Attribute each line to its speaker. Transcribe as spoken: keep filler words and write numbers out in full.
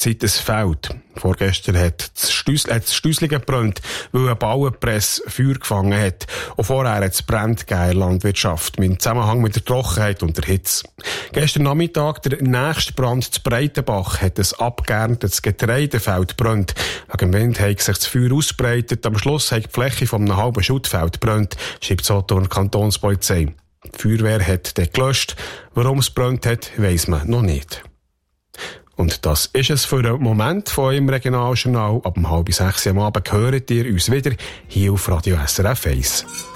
Speaker 1: Zeit ein Feld. Vorgestern hat das Stüsslingen gebrannt, weil eine Bauernpresse Feuer gefangen hat. Und vorher hat es Brände gegeben in der Landwirtschaft, im Zusammenhang mit der Trockenheit und der Hitze. Gestern Nachmittag, der nächste Brand zu Breitenbach, hat ein abgeerntetes Getreidefeld gebrannt. Wegen dem Wind hat sich das Feuer ausgebreitet. Am Schluss hat die Fläche von einem halben Schuttfeld gebrannt, schreibt die Solothurner Kantonspolizei. Die Feuerwehr hat dann gelöscht. Warum es gebrannt hat, weiss man noch nicht. Und das ist es für einen Moment von eurem Regionaljournal. Ab um halb sechs am Abend höret ihr uns wieder hier auf Radio S R F eins.